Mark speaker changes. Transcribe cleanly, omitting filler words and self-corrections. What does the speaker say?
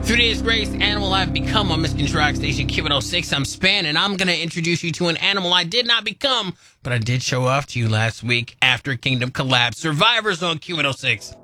Speaker 1: Through today's greatest animal I've become on Michigan's Rock Station Q106, I'm Span, and I'm going to introduce you to an animal I did not become, but I did show off to you last week after Kingdom collapsed. Survivors on Q106.